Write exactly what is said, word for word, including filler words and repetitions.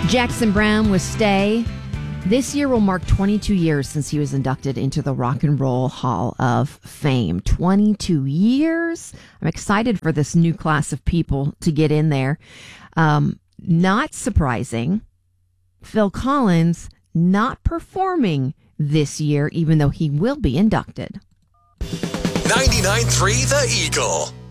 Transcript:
Jackson Browne with Stay. This year will mark twenty-two years since he was inducted into the Rock and Roll Hall of Fame. twenty-two years. I'm excited for this new class of people to get in there. Um, not surprising, Phil Collins not performing this year, even though he will be inducted. ninety-nine point three The Eagle.